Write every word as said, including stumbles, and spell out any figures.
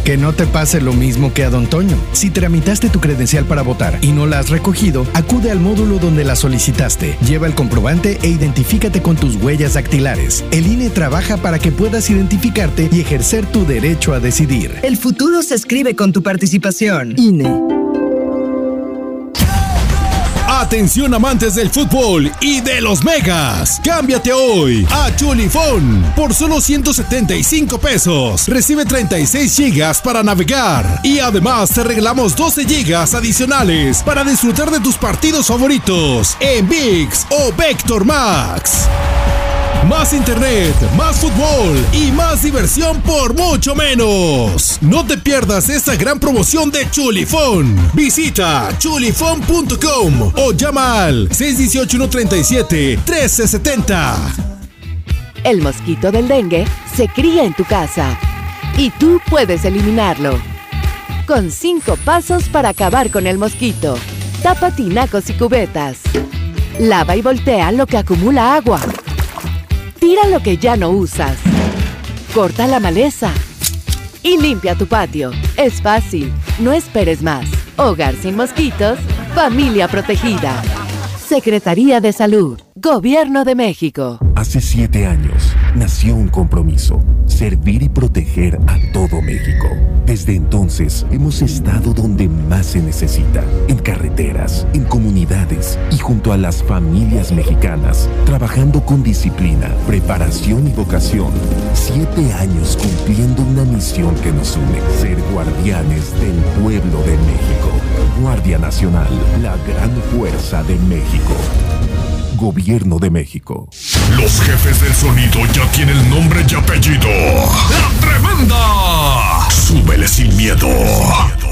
Que no te pase lo mismo que a Don Toño. Si tramitaste tu credencial para votar y no la has recogido, acude al módulo donde la solicitaste. Lleva el comprobante e identifícate con tus huellas dactilares. El I N E trabaja para que puedas identificarte y ejercer tu derecho a decidir. El futuro se escribe con tu participación. I N E. Atención amantes del fútbol y de los megas. Cámbiate hoy a Chulifón por solo ciento setenta y cinco pesos. Recibe treinta y seis gigas para navegar y además te regalamos doce gigas adicionales para disfrutar de tus partidos favoritos en ViX o Vector Max. Más internet, más fútbol y más diversión por mucho menos. No te pierdas esta gran promoción de Chulifón. Visita chulifón punto com o llama al seis uno ocho, uno tres siete, uno tres siete cero. El mosquito del dengue se cría en tu casa y tú puedes eliminarlo. Con cinco pasos para acabar con el mosquito. Tapa tinacos y cubetas. Lava y voltea lo que acumula agua. Tira lo que ya no usas. Corta la maleza. Y limpia tu patio. Es fácil. No esperes más. Hogar sin mosquitos. Familia protegida. Secretaría de Salud. Gobierno de México. Hace siete años nació un compromiso. Servir y proteger a todo México. Desde entonces hemos estado donde más se necesita. En carreteras, en comunidades y junto a las familias mexicanas. Trabajando con disciplina, preparación y vocación. Siete años cumpliendo una misión que nos une. Ser guardianes del pueblo de México. Guardia Nacional, la gran fuerza de México. Gobierno de México. Los jefes del sonido ya tienen nombre y apellido. ¡La Tremenda! Súbele sin miedo.